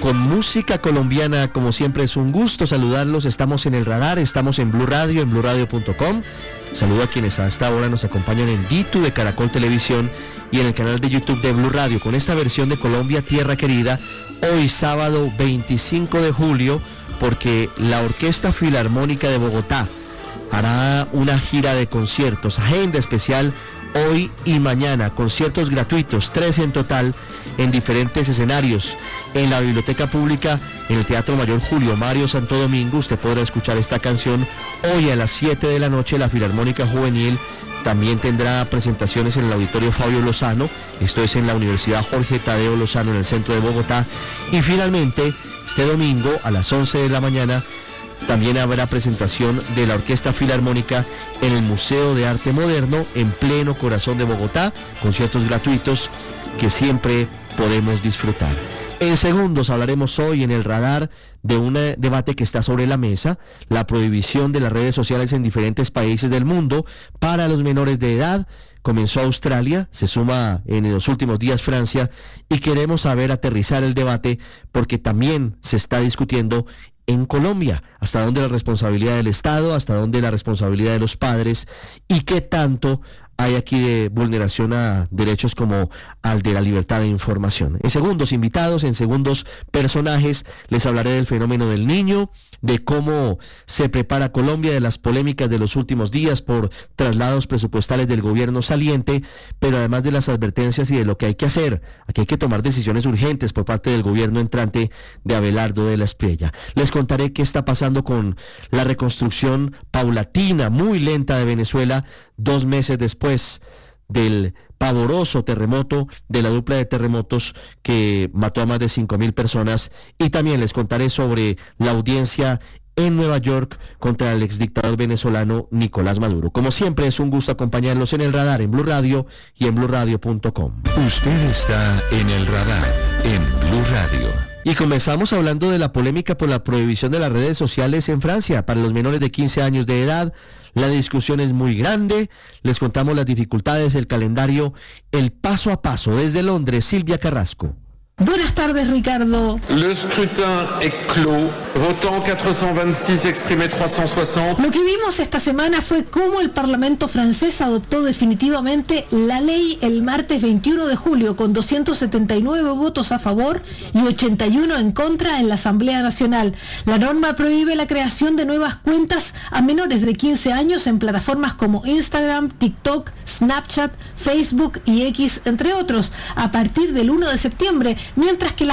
con música colombiana. Como siempre es un gusto saludarlos. Estamos en el radar, estamos en Blue Radio, en bluradio.com. Saludo a quienes a esta hora nos acompañan en Ditu de Caracol Televisión y en el canal de YouTube de Blue Radio, con esta versión de Colombia, Tierra Querida, hoy sábado 25 de julio, porque la Orquesta Filarmónica de Bogotá hará una gira de conciertos, agenda especial hoy y mañana, conciertos gratuitos, 3 en total, en diferentes escenarios, en la Biblioteca Pública, en el Teatro Mayor Julio Mario Santo Domingo. Usted podrá escuchar esta canción hoy a las 7 de la noche. La Filarmónica Juvenil también tendrá presentaciones en el Auditorio Fabio Lozano, esto es en la Universidad Jorge Tadeo Lozano, en el centro de Bogotá. Y finalmente, este domingo a las 11 de la mañana, también habrá presentación de la Orquesta Filarmónica en el Museo de Arte Moderno, en pleno corazón de Bogotá, conciertos gratuitos que siempre podemos disfrutar. En segundos hablaremos hoy en el radar de un debate que está sobre la mesa, la prohibición de las redes sociales en diferentes países del mundo para los menores de edad. Comenzó Australia, se suma en los últimos días Francia, y queremos saber aterrizar el debate porque también se está discutiendo en Colombia, hasta dónde la responsabilidad del Estado, hasta dónde la responsabilidad de los padres y qué tanto hay aquí de vulneración a derechos como al de la libertad de información. En segundos invitados, en segundos personajes, les hablaré del fenómeno del niño, de cómo se prepara Colombia, de las polémicas de los últimos días por traslados presupuestales del gobierno saliente, pero además de las advertencias y de lo que hay que hacer. Aquí hay que tomar decisiones urgentes por parte del gobierno entrante de Abelardo de la Espriella. Les contaré qué está pasando con la reconstrucción paulatina, muy lenta de Venezuela, 2 meses después del pavoroso terremoto, de la dupla de terremotos que mató a más de 5.000 personas. Y también les contaré sobre la audiencia en Nueva York contra el exdictador venezolano Nicolás Maduro. Como siempre, es un gusto acompañarlos en el radar, en Blue Radio y en bluradio.com. Usted está en el radar, en Blue Radio. Y comenzamos hablando de la polémica por la prohibición de las redes sociales en Francia para los menores de 15 años de edad. La discusión es muy grande, les contamos las dificultades, el calendario, el paso a paso. Desde Londres, Silvia Carrasco. Buenas tardes, Ricardo. Le scrutin est clos. Votant 426, exprimé 360. Lo que vimos esta semana fue cómo el Parlamento francés adoptó definitivamente la ley el martes 21 de julio con 279 votos a favor y 81 en contra en la Asamblea Nacional. La norma prohíbe la creación de nuevas cuentas a menores de 15 años en plataformas como Instagram, TikTok, Snapchat, Facebook y X, entre otros, a partir del 1 de septiembre, mientras que